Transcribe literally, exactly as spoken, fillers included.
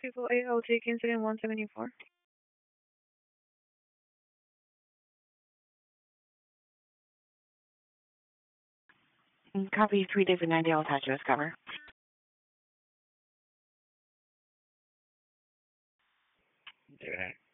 Triple A, I'll take incident one seventy-four. Mm, Copy three David ninety, I'll attach you as cover. David